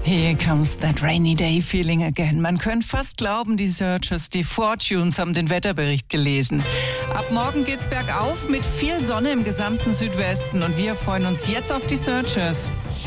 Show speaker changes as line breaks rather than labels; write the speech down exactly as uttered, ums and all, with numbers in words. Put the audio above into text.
Here comes that rainy day feeling again. Man könnte fast glauben, die Searchers, die Fortunes haben den Wetterbericht gelesen. Ab morgen geht's bergauf mit viel Sonne im gesamten Südwesten und wir freuen uns jetzt auf die Searchers.